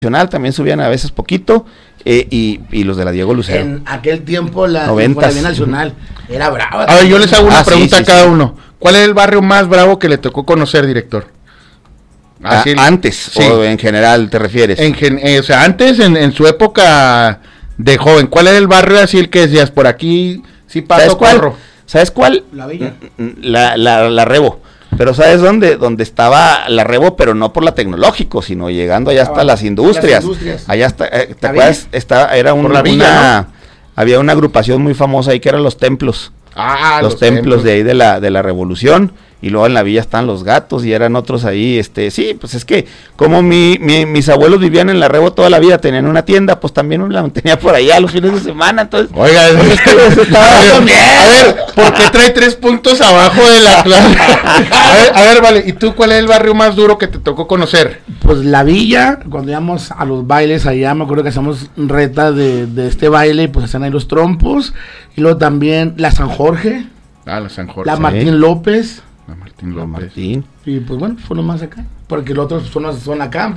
también subían a veces poquito, y los de la Diego Lucero. En aquel tiempo la 90s. Nacional era brava. A ver, yo les hago una pregunta sí, a cada sí. uno. ¿Cuál es el barrio más bravo que le tocó conocer, director? Así, Antes, sí. o en general te refieres. O sea, antes, en su época de joven, ¿cuál era el barrio así el que decías, por aquí sí paso corro? ¿Sabes cuál? La Villa. La Rebo. Pero ¿sabes dónde? Donde estaba la Rebo, pero no por la Tecnológico, sino llegando allá hasta las industrias. Allá está, ¿te acuerdas? Era la Villa, ¿no? Había una agrupación muy famosa ahí que eran los Templos. Los templos de ahí de la Revolución. Y luego en la villa están los gatos y eran otros ahí, sí, pues es que como mis abuelos vivían en la Rebo toda la vida, tenían una tienda, pues también la mantenía por allá los fines de semana, entonces... Oiga, a ver, ¿por qué trae 3 puntos abajo de la clase? A ver, vale, ¿y tú cuál es el barrio más duro que te tocó conocer? Pues la Villa, cuando íbamos a los bailes allá, me acuerdo que hacíamos reta de este baile, y pues hacían ahí los trompos, y luego también la San Jorge, la San Jorge. la Martín López... Martín. Y pues bueno, fue lo más acá, porque los otros son acá.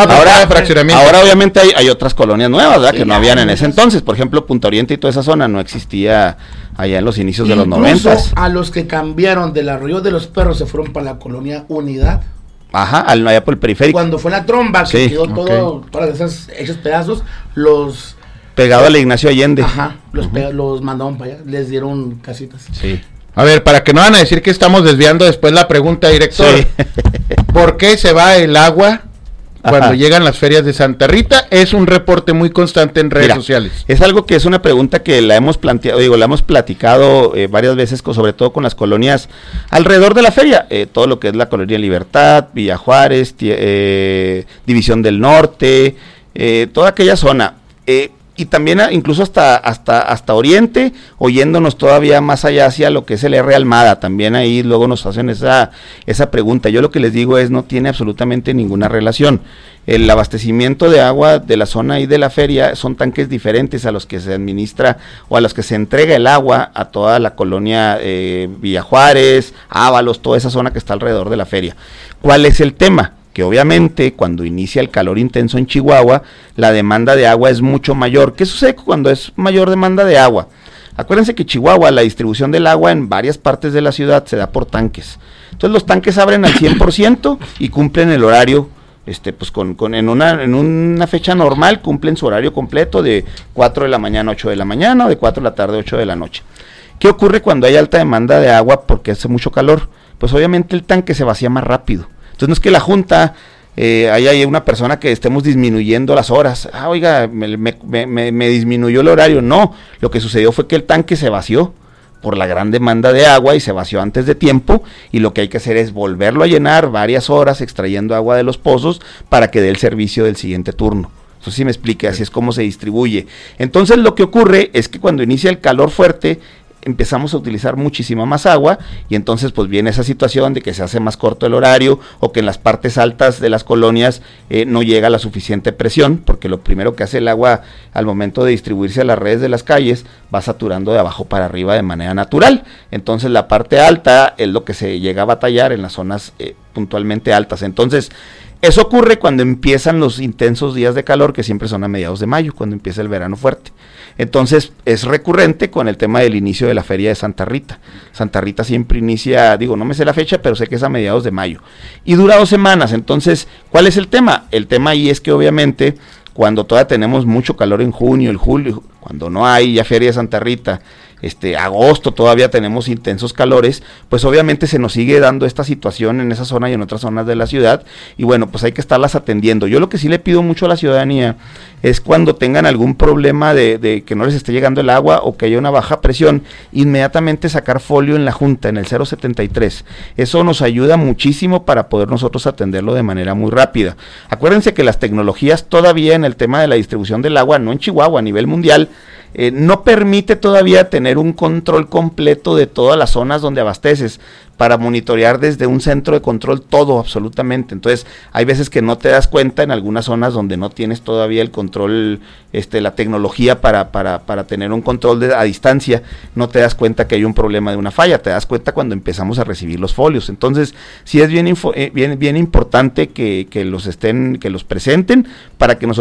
Ahora obviamente hay otras colonias nuevas, ¿verdad? Sí, que no habían en ese entonces. Por ejemplo, Punta Oriente y toda esa zona no existía allá en los inicios de los 90. A los que cambiaron del Arroyo de los Perros se fueron para la colonia Unidad. Ajá, allá por el periférico. Cuando fue la tromba, que quedó todo, todas esas hechos pedazos, los... Pegado a la Ignacio Allende. Ajá, los mandaron para allá, les dieron casitas. Sí. A ver, para que no van a decir que estamos desviando después la pregunta, director. Sí. ¿Por qué se va el agua cuando llegan las ferias de Santa Rita? Es un reporte muy constante en redes sociales. Es algo que es una pregunta que la hemos planteado, la hemos platicado varias veces, sobre todo con las colonias alrededor de la feria, todo lo que es la Colonia Libertad, Villa Juárez, División del Norte, toda aquella zona. Y también incluso hasta Oriente, oyéndonos todavía más allá hacia lo que es el R. Almada, también ahí luego nos hacen esa pregunta. Yo lo que les digo es, no tiene absolutamente ninguna relación. El abastecimiento de agua de la zona ahí de la feria son tanques diferentes a los que se administra o a los que se entrega el agua a toda la colonia Villa Juárez, Ábalos, toda esa zona que está alrededor de la feria. ¿Cuál es el tema? Que obviamente cuando inicia el calor intenso en Chihuahua, la demanda de agua es mucho mayor. ¿Qué sucede cuando es mayor demanda de agua? Acuérdense que Chihuahua, la distribución del agua en varias partes de la ciudad se da por tanques. Entonces los tanques abren al 100% y cumplen el horario, pues en una fecha normal cumplen su horario completo de 4 de la mañana a 8 de la mañana o de 4 de la tarde a 8 de la noche. ¿Qué ocurre cuando hay alta demanda de agua porque hace mucho calor? Pues obviamente el tanque se vacía más rápido. Entonces no es que la Junta, hay una persona que estemos disminuyendo las horas, oiga, me disminuyó el horario, no, lo que sucedió fue que el tanque se vació por la gran demanda de agua y se vació antes de tiempo, y lo que hay que hacer es volverlo a llenar varias horas extrayendo agua de los pozos para que dé el servicio del siguiente turno. Eso sí me explique, así es como se distribuye. Entonces lo que ocurre es que cuando inicia el calor fuerte, empezamos a utilizar muchísima más agua y entonces pues viene esa situación de que se hace más corto el horario o que en las partes altas de las colonias no llega la suficiente presión, porque lo primero que hace el agua al momento de distribuirse a las redes de las calles va saturando de abajo para arriba de manera natural. Entonces la parte alta es lo que se llega a batallar en las zonas puntualmente altas. Entonces eso ocurre cuando empiezan los intensos días de calor, que siempre son a mediados de mayo, cuando empieza el verano fuerte. Entonces es recurrente con el tema del inicio de la feria de Santa Rita. Santa Rita siempre inicia, no me sé la fecha, pero sé que es a mediados de mayo. Y dura 2 semanas. Entonces, ¿cuál es el tema? El tema ahí es que obviamente cuando todavía tenemos mucho calor en junio, el julio, cuando no hay ya feria de Santa Rita, agosto todavía tenemos intensos calores, pues obviamente se nos sigue dando esta situación en esa zona y en otras zonas de la ciudad, y bueno, pues hay que estarlas atendiendo. Yo lo que sí le pido mucho a la ciudadanía es cuando tengan algún problema de que no les esté llegando el agua o que haya una baja presión, inmediatamente sacar folio en la Junta, en el 073. Eso nos ayuda muchísimo para poder nosotros atenderlo de manera muy rápida. Acuérdense que las tecnologías todavía en el tema de la distribución del agua, no en Chihuahua, a nivel mundial, no permite todavía tener un control completo de todas las zonas donde abasteces, para monitorear desde un centro de control todo absolutamente. Entonces hay veces que no te das cuenta en algunas zonas donde no tienes todavía el control, la tecnología para tener un control a distancia, no te das cuenta que hay un problema de una falla, te das cuenta cuando empezamos a recibir los folios. Entonces sí es bien importante que los presenten para que nosotros